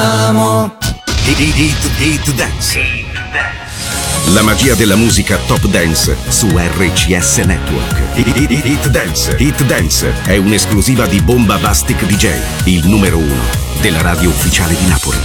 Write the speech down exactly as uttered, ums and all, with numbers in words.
Amo. Hit, hit, hit dance. La magia della musica top dance su R C S Network. Hit, hit, hit dance. Hit dance è un'esclusiva di Bomba Bastic D J, il numero uno della radio ufficiale di Napoli.